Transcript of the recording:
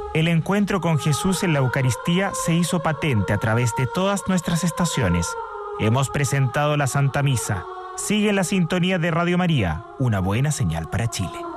El encuentro con Jesús en la Eucaristía se hizo patente a través de todas nuestras estaciones. Hemos presentado la Santa Misa. Sigue en la sintonía de Radio María, una buena señal para Chile.